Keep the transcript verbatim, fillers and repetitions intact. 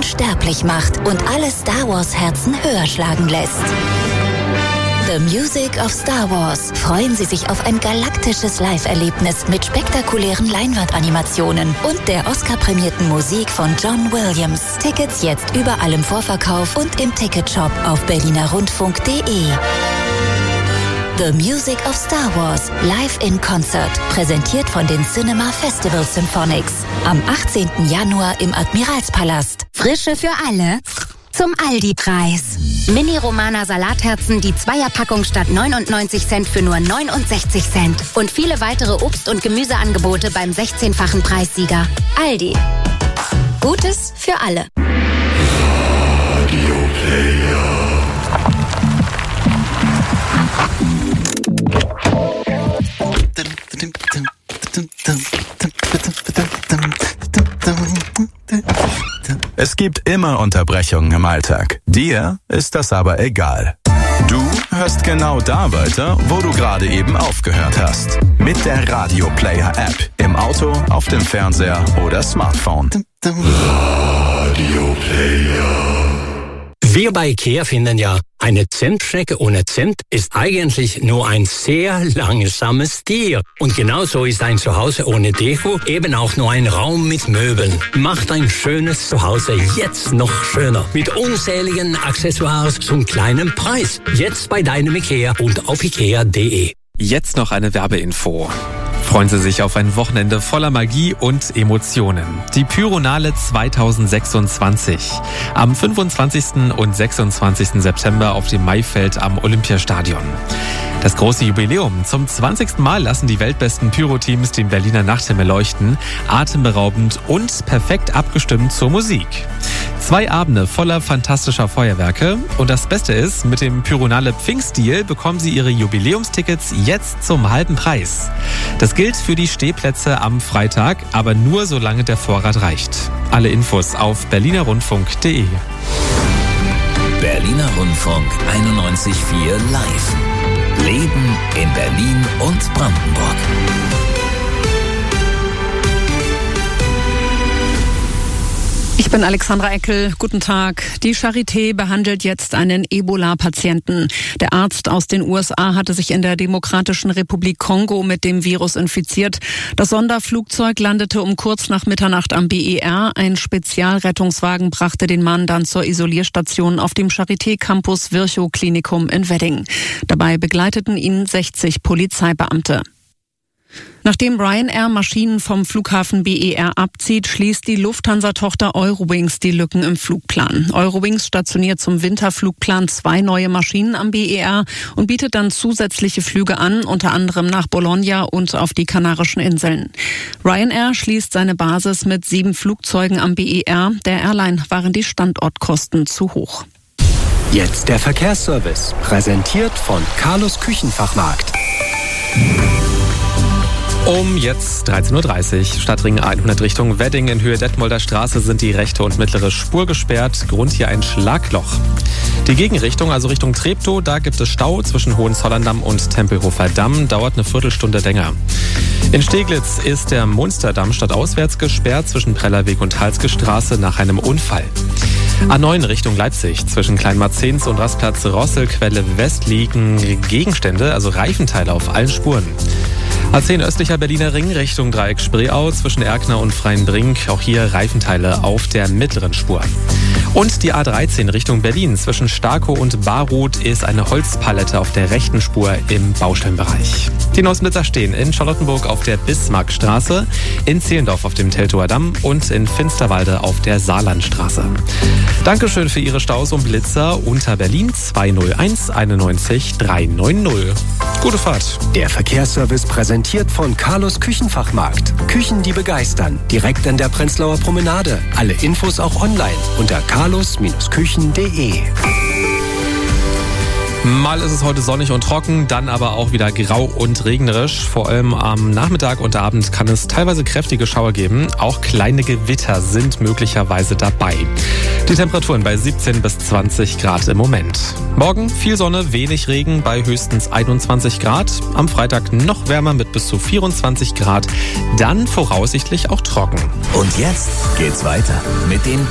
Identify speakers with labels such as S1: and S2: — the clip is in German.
S1: unsterblich macht und alle Star Wars Herzen höher schlagen lässt. The Music of Star Wars. Freuen Sie sich auf ein galaktisches Live-Erlebnis mit spektakulären Leinwandanimationen und der Oscar-prämierten Musik von John Williams. Tickets jetzt überall im Vorverkauf und im Ticketshop auf berliner rundfunk punkt de. The Music of Star Wars, live in Concert, präsentiert von den Cinema Festival Symphonics. Am achtzehnten Januar im Admiralspalast.
S2: Frische für alle zum Aldi-Preis. Mini-Romana Salatherzen, die Zweierpackung statt neunundneunzig Cent für nur neunundsechzig Cent. Und viele weitere Obst- und Gemüseangebote beim sechzehnfachen Preissieger. Aldi. Gutes für alle.
S3: Radio Player.
S4: Es gibt immer Unterbrechungen im Alltag. Dir ist das aber egal. Du hörst genau da weiter, wo du gerade eben aufgehört hast. Mit der Radio Player App. Im Auto, auf dem Fernseher oder Smartphone.
S3: Radio Player.
S5: Wir bei IKEA finden ja, eine Zentstrecke ohne Zent ist eigentlich nur ein sehr langsames Tier. Und genauso ist ein Zuhause ohne Deko eben auch nur ein Raum mit Möbeln. Macht ein schönes Zuhause jetzt noch schöner. Mit unzähligen Accessoires zum kleinen Preis. Jetzt bei deinem IKEA und auf ikea punkt de.
S6: Jetzt noch eine Werbeinfo. Freuen Sie sich auf ein Wochenende voller Magie und Emotionen. Die Pyronale zweitausendsechsundzwanzig. Am fünfundzwanzigsten und sechsundzwanzigsten September auf dem Maifeld am Olympiastadion. Das große Jubiläum. Zum zwanzigsten Mal lassen die weltbesten Pyro-Teams den Berliner Nachthimmel leuchten. Atemberaubend und perfekt abgestimmt zur Musik. Zwei Abende voller fantastischer Feuerwerke. Und das Beste ist, mit dem Pyronale Pfingstdeal bekommen Sie Ihre Jubiläumstickets jetzt zum halben Preis. Das gilt für die Stehplätze am Freitag, aber nur solange der Vorrat reicht. Alle Infos auf berliner rundfunk punkt de.
S7: Berliner Rundfunk einundneunzig Komma vier live. Leben in Berlin und Brandenburg.
S8: Ich bin Alexandra Eckel. Guten Tag. Die Charité behandelt jetzt einen Ebola-Patienten. Der Arzt aus den U S A hatte sich in der Demokratischen Republik Kongo mit dem Virus infiziert. Das Sonderflugzeug landete um kurz nach Mitternacht am B E R. Ein Spezialrettungswagen brachte den Mann dann zur Isolierstation auf dem Charité-Campus Virchow-Klinikum in Wedding. Dabei begleiteten ihn sechzig Polizeibeamte. Nachdem Ryanair Maschinen vom Flughafen B E R abzieht, schließt die Lufthansa-Tochter Eurowings die Lücken im Flugplan. Eurowings stationiert zum Winterflugplan zwei neue Maschinen am B E R und bietet dann zusätzliche Flüge an, unter anderem nach Bologna und auf die Kanarischen Inseln. Ryanair schließt seine Basis mit sieben Flugzeugen am B E R. Der Airline waren die Standortkosten zu hoch.
S9: Jetzt der Verkehrsservice, präsentiert von Carlos Küchenfachmarkt.
S6: Um jetzt dreizehn Uhr dreißig, Stadtring hundert Richtung Wedding in Höhe Detmolder Straße sind die rechte und mittlere Spur gesperrt. Grund hier ein Schlagloch. Die Gegenrichtung, also Richtung Treptow, da gibt es Stau zwischen Hohenzollerndamm und Tempelhofer Damm, dauert eine Viertelstunde länger. In Steglitz ist der Munsterdamm stadtauswärts gesperrt zwischen Prellerweg und Halske Straße nach einem Unfall. A neun Richtung Leipzig, zwischen Kleinmarzens und Rastplatz Rosselquelle West liegen Gegenstände, also Reifenteile auf allen Spuren. A zehn östlicher Berliner Ring Richtung Dreieck Spreeau zwischen Erkner und Freienbrink. Auch hier Reifenteile auf der mittleren Spur. Und die A dreizehn Richtung Berlin zwischen Starkow und Baruth ist eine Holzpalette auf der rechten Spur im Baustellenbereich. Die Neußenblitzer stehen in Charlottenburg auf der Bismarckstraße, in Zehlendorf auf dem Teltower Damm und in Finsterwalde auf der Saarlandstraße. Dankeschön für Ihre Staus und Blitzer unter Berlin zweihunderteins einundneunzig dreihundertneunzig. Gute Fahrt.
S9: Der Verkehrsservice präsentiert von Carlos Küchenfachmarkt. Küchen, die begeistern. Direkt an der Prenzlauer Promenade. Alle Infos auch online unter carlos Küchen punkt de.
S6: Mal ist es heute sonnig und trocken, dann aber auch wieder grau und regnerisch. Vor allem am Nachmittag und Abend kann es teilweise kräftige Schauer geben. Auch kleine Gewitter sind möglicherweise dabei. Die Temperaturen bei siebzehn bis zwanzig Grad im Moment. Morgen viel Sonne, wenig Regen bei höchstens einundzwanzig Grad. Am Freitag noch wärmer mit bis zu vierundzwanzig Grad. Dann voraussichtlich auch trocken.
S7: Und jetzt geht's weiter mit den